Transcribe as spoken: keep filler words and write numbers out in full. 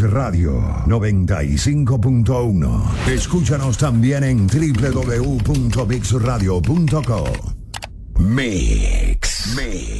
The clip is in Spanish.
Radio noventa y cinco punto uno. Escúchanos también en doble u doble u doble u punto mix radio punto com. Mix. Mix.